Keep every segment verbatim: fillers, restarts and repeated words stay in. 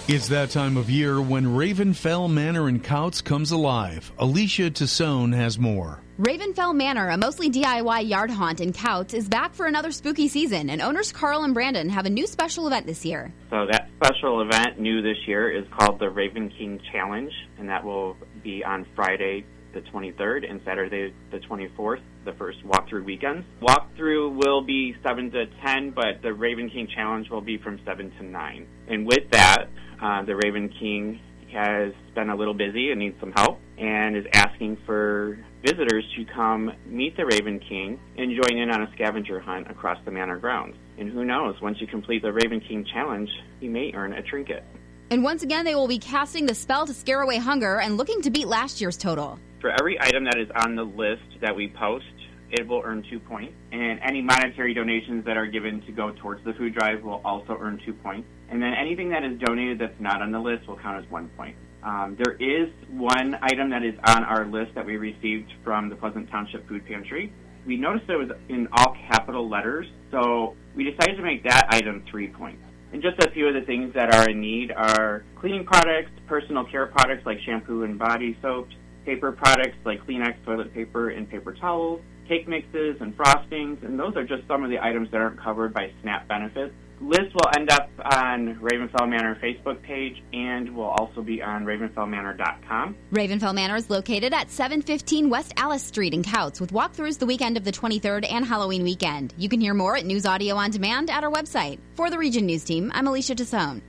It's that time of year when Ravenfell Manor in Couts comes alive. Alicia Tassone has more. Ravenfell Manor, a mostly D I Y yard haunt in Couts, is back for another spooky season, and owners Carl and Brandon have a new special event this year. So that special event new this year is called the Raven King Challenge, and that will be on Friday the twenty-third and Saturday the twenty-fourth, the first walkthrough weekends. Walkthrough will be seven to ten, but the Raven King Challenge will be from seven to nine. And with that, uh, the Raven King has been a little busy and needs some help and is asking for visitors to come meet the Raven King and join in on a scavenger hunt across the manor grounds. And who knows, once you complete the Raven King Challenge, you may earn a trinket. And once again, they will be casting the spell to scare away hunger and looking to beat last year's total. For every item that is on the list that we post, it will earn two points. And any monetary donations that are given to go towards the food drive will also earn two points. And then anything that is donated that's not on the list will count as one point. Um, there is one item that is on our list that we received from the Pleasant Township Food Pantry. We noticed it was in all capital letters, so we decided to make that item three points. And just a few of the things that are in need are cleaning products, personal care products like shampoo and body soaps, paper products like Kleenex, toilet paper, and paper towels, cake mixes and frostings, and those are just some of the items that aren't covered by SNAP benefits. List will end up on Ravenfell Manor Facebook page and will also be on ravenfell manor dot com. Ravenfell Manor is located at seven fifteen West Alice Street in Couts with walkthroughs the weekend of the twenty-third and Halloween weekend. You can hear more at News Audio On Demand at our website. For the Region News Team, I'm Alicia Tassone.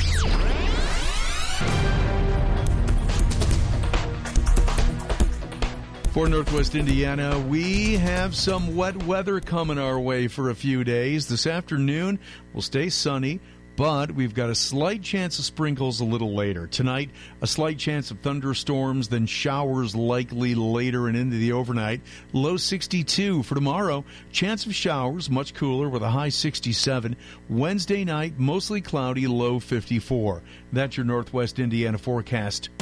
For Northwest Indiana, we have some wet weather coming our way for a few days. This afternoon will stay sunny, but we've got a slight chance of sprinkles a little later. Tonight, a slight chance of thunderstorms, then showers likely later and into the overnight. Low sixty-two for tomorrow. Chance of showers, much cooler with a high sixty-seven. Wednesday night, mostly cloudy, low fifty-four. That's your Northwest Indiana forecast.